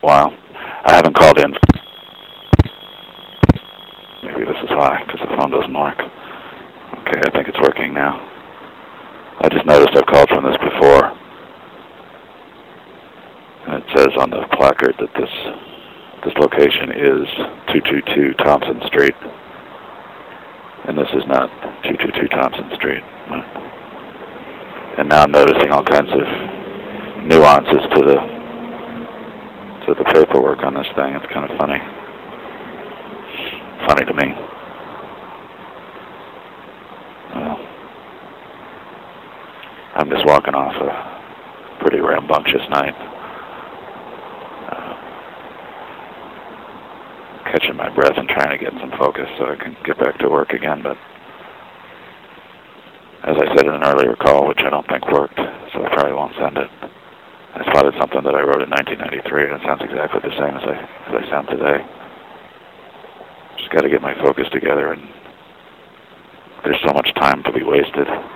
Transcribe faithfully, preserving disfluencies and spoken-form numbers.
Wow. I haven't called in. Maybe this is why, because the phone doesn't work. Okay, I think it's working now. I just noticed I've called from this before. And it says on the placard that this this location is two two two Thompson Street. And this is not two two two Thompson Street. And now I'm noticing all kinds of nuances to the to the paperwork on this thing. It's kind of funny. Funny to me. Well, I'm just walking off a pretty rambunctious night. Uh, catching my breath and trying to get some focus so I can get back to work again, but as I said in an earlier call, which I don't think worked, so I probably won't send it. I spotted something that I wrote in nineteen ninety-three, and it sounds exactly the same as I, as I sound today. Just got to get my focus together, and there's so much time to be wasted.